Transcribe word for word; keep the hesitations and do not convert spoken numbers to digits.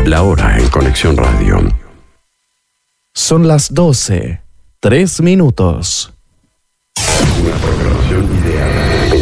La hora en Conexión Radio. Son las doce, tres minutos. Una programación ideal